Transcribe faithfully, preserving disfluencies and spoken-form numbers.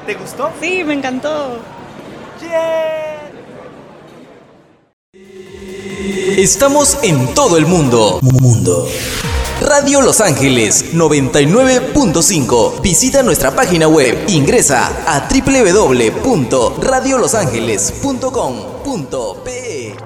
¿Te gustó? Sí, me encantó. ¡Yeah! Estamos en todo el mundo. Mundo. Radio Los Ángeles noventa y nueve punto cinco. Visita nuestra página web. Ingresa a doble u doble u doble u punto radio los ángeles punto com punto pe.